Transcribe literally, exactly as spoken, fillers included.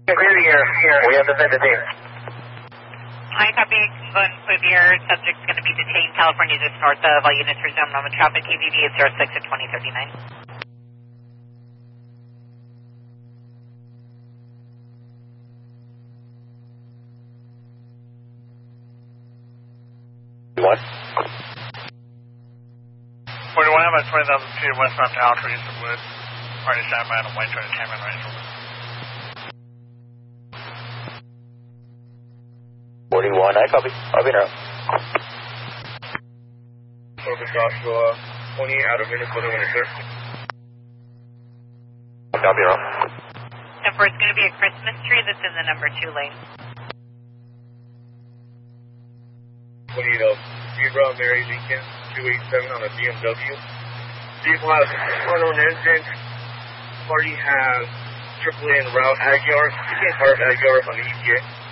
Clear here, here. We have the send the team. Hi, copy. Going with your subject's going to be detained California just north of all units resumed on the traffic. T V V is zero six at twenty thirty-nine. What? forty-one, I'm at twenty thousand feet westbound to Alfred, east of Wood. Party standby on a white train encampment right over. forty-one, I copy. I'll be now. Over Joshua, twenty out of Minnesota, Winter. Copy, wrong. Number, it's going to be a Christmas tree that's in the number two lane. twenty-eight of Zebra, Mary Lincoln, two eighty-seven on a B M W. Vehicle has front on engine. Party has triple A en route Aguiar. You can't park Aguiar on the E P A.